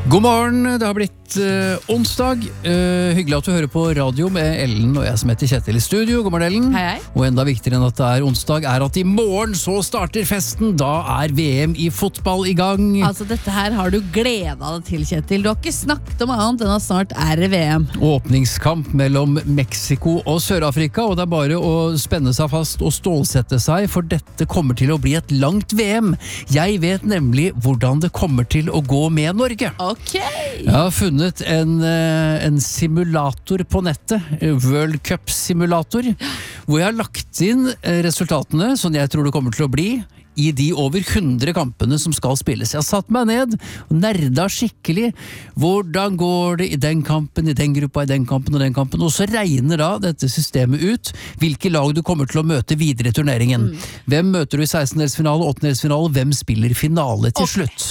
God morgen, det har blitt onsdag. Hyggelig at du hører på radio med Ellen og jeg som heter Kjetil i studio. God morgen, Ellen. Hei, hei. Og enda viktigere enn at det er onsdag, er at i morgen så starter festen. Da er VM i fotball i gang. Altså, dette her har du gledet deg til, Kjetil. Du har ikke snakket om annet enn at snart er det VM. Åpningskamp mellom Mexico og Sør-Afrika, og det er bare å spenne seg fast og stålsette seg, for dette kommer til å bli et langt VM. Jeg vet nemlig hvordan det kommer til å gå med Norge. Ok. Jeg har funnet en simulator på nettet, World Cup simulator, hvor jeg har lagt inn resultatene som jeg tror det kommer til å bli i de over 100 kampene som skal spilles. Jeg har satt meg ned og nerda skikkelig. Hvordan går det i den kampen, i den gruppa, i den kampen og den kampen? Og så regner da dette systemet ut hvilke lag du kommer til å møte videre i turneringen. Hvem møter du i 16-delsfinale, 8-delsfinale, hvem spiller finale til slutt?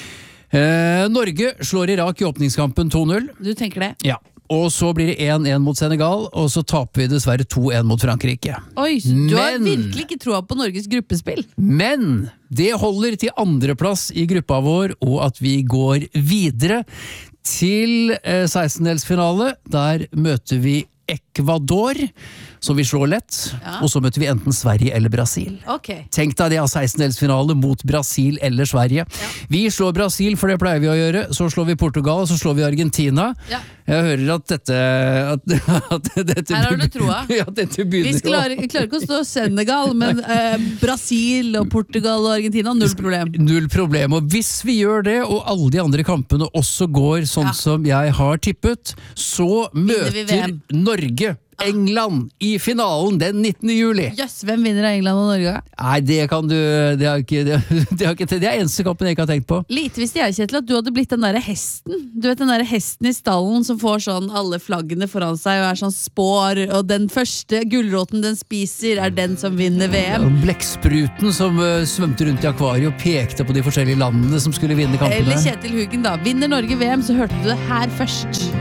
Norge slår Irak i åpningskampen 2-0. Du tenker det? Ja. Og så blir det 1-1 mot Senegal, og så taper vi dessverre 2-1 mot Frankrike. Oi, du har virkelig ikke troa på Norges gruppespill. Men det holder til andreplass i gruppa vår, og at vi går videre til 16-delsfinale. Der møter vi Ecuador, som vi slår lett, og så møter vi enten Sverige eller Brasil. Ok. Tenk deg det av 16-delsfinale mot Brasil eller Sverige. Vi slår Brasil, for det pleier vi å gjøre. Så slår vi Portugal, så slår vi Argentina. Ja. Jeg hører at dette Her har du troa. Ja, dette begynner Vi klarer ikke å stå Senegal, men Brasil og Portugal og Argentina, null problem. Null problem, og hvis vi gjør det, og alle de andre kampene også går sånn som jeg har tippet, så Vinner vi møter VM. Norge England i finalen den 19. juli. Jøss, hvem vinner av England og Norge? Nei, det kan du, det er eneste kampen jeg ikke har tenkt på. Lite visste jeg, Kjetil, at du hadde blitt den der hesten. Du vet den der hesten i stallen som får sånn alle flaggene foran seg og er sånn spår, og den første gulroten den spiser er den som vinner VM. Blekkspruten som svømte rundt i akvariet og pekte på de forskjellige landene som skulle vinne kampene. Eller Kjetil Hugen da. Vinner Norge VM, så hørte du det her først.